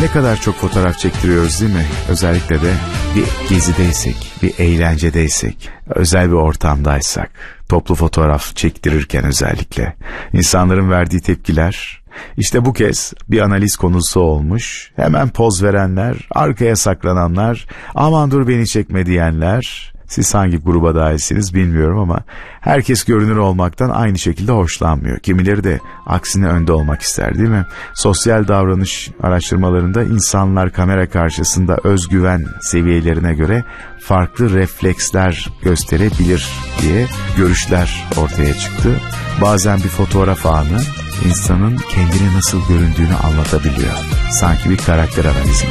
Ne kadar çok fotoğraf çektiriyoruz değil mi? Özellikle de bir gezideysek, bir eğlencedeysek, özel bir ortamdaysak, toplu fotoğraf çektirirken özellikle insanların verdiği tepkiler işte bu kez bir analiz konusu olmuş. Hemen poz verenler, arkaya saklananlar, aman dur beni çekme diyenler. Siz hangi gruba dahilsiniz bilmiyorum ama herkes görünür olmaktan aynı şekilde hoşlanmıyor. Kimileri de aksine önde olmak ister değil mi? Sosyal davranış araştırmalarında insanlar kamera karşısında özgüven seviyelerine göre farklı refleksler gösterebilir diye görüşler ortaya çıktı. Bazen bir fotoğraf anı insanın kendine nasıl göründüğünü anlatabiliyor. Sanki bir karakter analizi.